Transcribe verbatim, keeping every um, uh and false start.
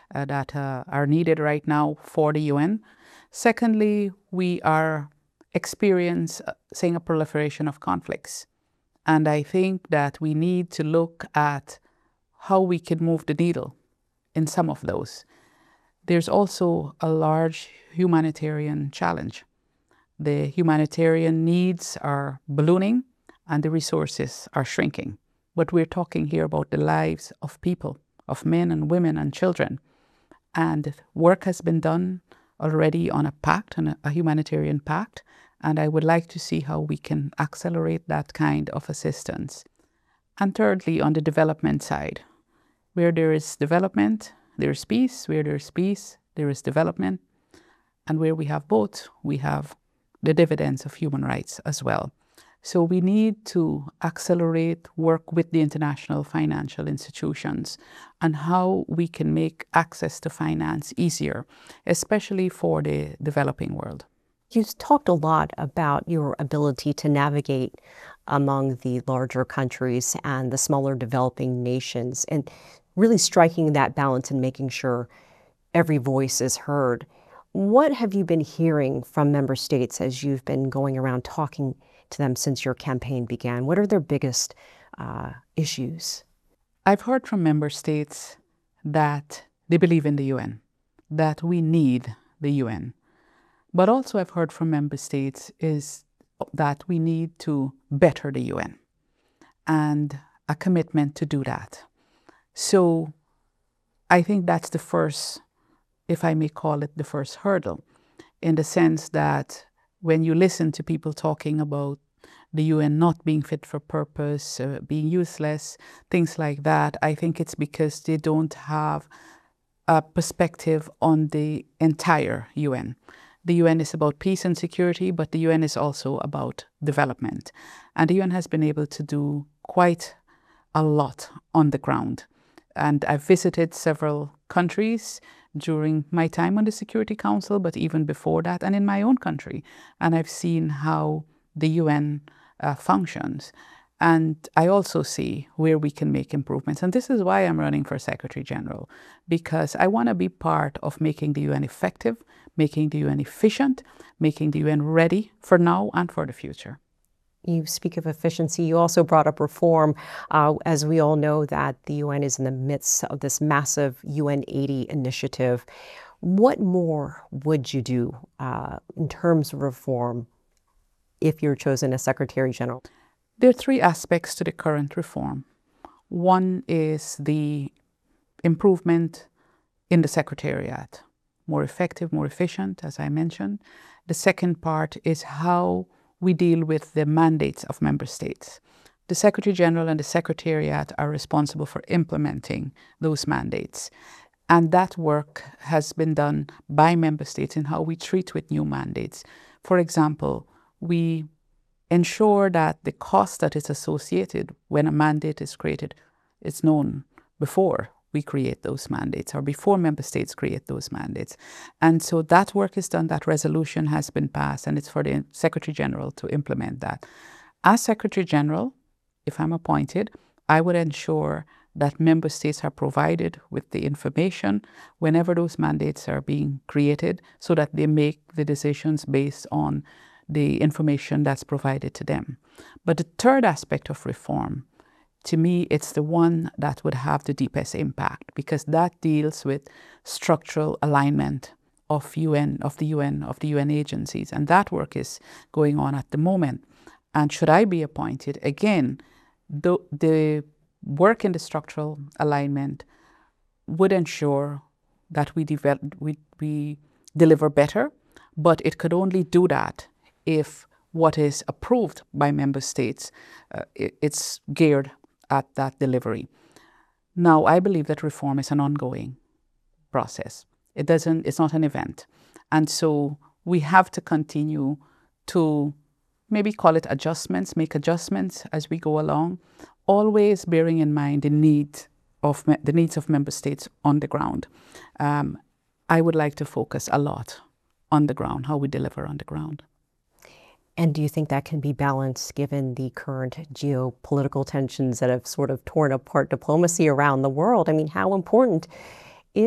uh, that uh, are needed right now for the U N. Secondly, we are experiencing a proliferation of conflicts. And I think that we need to look at how we can move the needle in some of those. There's also a large humanitarian challenge. The humanitarian needs are ballooning and the resources are shrinking. But we're talking here about the lives of people, of men and women and children. And work has been done already on a pact, on a, a humanitarian pact, and I would like to see how we can accelerate that kind of assistance. And thirdly, on the development side, where there is development, there is peace. Where there is peace, there is development. And where we have both, we have the dividends of human rights as well. So we need to accelerate work with the international financial institutions and how we can make access to finance easier, especially for the developing world. You've talked a lot about your ability to navigate among the larger countries and the smaller developing nations, and really striking that balance and making sure every voice is heard. What have you been hearing from member states as you've been going around talking to them since your campaign began? What are their biggest uh, issues? I've heard from member states that they believe in the U N, that we need the U N. But also I've heard from member states is that we need to better the U N and a commitment to do that. So I think that's the first, if I may call it the first hurdle, in the sense that when you listen to people talking about the U N not being fit for purpose, uh, being useless, things like that, I think it's because they don't have a perspective on the entire U N. The U N is about peace and security, but the U N is also about development. And the U N has been able to do quite a lot on the ground. And I've visited several countries during my time on the Security Council, but even before that, and in my own country. And I've seen how the U N uh, functions. And I also see where we can make improvements. And this is why I'm running for Secretary General, because I want to be part of making the U N effective, making the U N efficient, making the U N ready for now and for the future. You speak of efficiency. You also brought up reform. Uh, as we all know that the U N is in the midst of this massive U N eighty initiative. What more would you do uh, in terms of reform if you're chosen as Secretary General? There are three aspects to the current reform. One is the improvement in the Secretariat, more effective, more efficient, as I mentioned. The second part is how we deal with the mandates of member states. The Secretary General and the Secretariat are responsible for implementing those mandates. And that work has been done by member states in how we treat with new mandates. For example, we ensure that the cost that is associated when a mandate is created is known before we create those mandates or before member states create those mandates. And so that work is done, that resolution has been passed, and it's for the Secretary General to implement that. As Secretary General, if I'm appointed, I would ensure that member states are provided with the information whenever those mandates are being created so that they make the decisions based on the information that's provided to them. But the third aspect of reform, to me, it's the one that would have the deepest impact, because that deals with structural alignment of U N, of the U N, of the U N agencies. And that work is going on at the moment. And should I be appointed, again, the, the work in the structural alignment would ensure that we, develop, we, we deliver better, but it could only do that if what is approved by member states, uh, it, it's geared at that delivery. Now, I believe that reform is an ongoing process. It doesn't, it's not an event. And so we have to continue to maybe call it adjustments, make adjustments as we go along, always bearing in mind the need of the needs of member states on the ground. Um, I would like to focus a lot on the ground, how we deliver on the ground. And do you think that can be balanced given the current geopolitical tensions that have sort of torn apart diplomacy around the world? I mean, how important